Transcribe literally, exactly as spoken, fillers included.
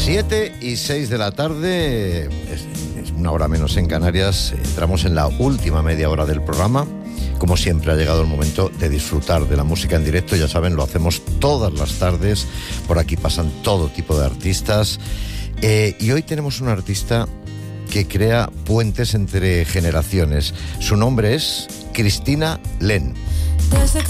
siete y seis de la tarde, es, es una hora menos en Canarias. Entramos en la última media hora del programa. Como siempre, ha llegado el momento de disfrutar de la música en directo. Ya saben, lo hacemos todas las tardes. Por aquí pasan todo tipo de artistas. Eh, y hoy tenemos un artista que crea puentes entre generaciones. Su nombre es Cristina Len.